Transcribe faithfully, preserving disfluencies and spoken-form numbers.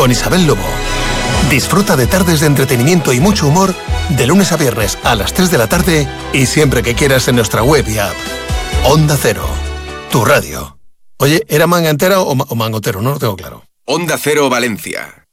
con Isabel Lobo. Disfruta de tardes de entretenimiento y mucho humor de lunes a viernes a las tres de la tarde y siempre que quieras en nuestra web y app. Onda Cero, tu radio. Oye, ¿era manga entera o, ma- o mangotero? No lo tengo claro. Onda Cero Valencia.